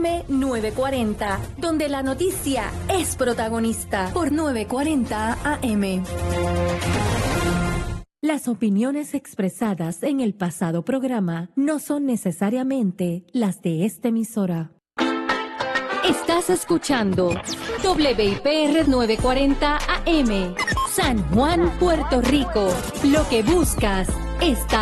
AM 940, donde la noticia es protagonista por 940 AM. Las opiniones expresadas en el pasado programa no son necesariamente las de esta emisora. Estás escuchando WIPR 940 AM, San Juan, Puerto Rico. Lo que buscas está